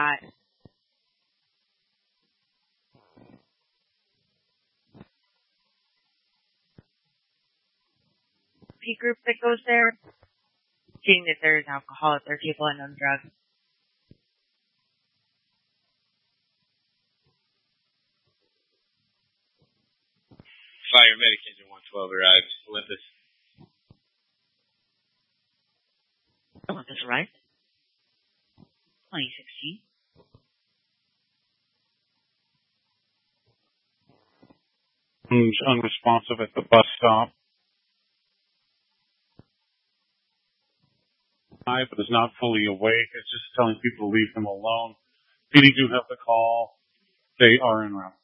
P group that goes there, seeing that there's alcohol at their table and on drugs. Fire Medic Engine 112 arrived. Olympus. Olympus arrived. 2016. Who's unresponsive at the bus stop. But is not fully awake. It's just telling people to leave them alone. PD do have the call. They are en route.